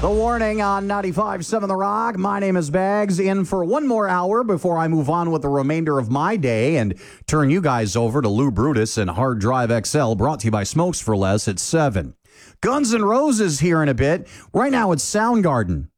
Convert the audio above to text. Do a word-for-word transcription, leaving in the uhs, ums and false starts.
The Warning on ninety-five point seven The Rock. My name is Bags, in for one more hour before I move on with the remainder of my day and turn you guys over to Lou Brutus and Hard Drive X L, brought to you by Smokes for Less at seven. Guns N' Roses here in a bit. Right now it's Soundgarden.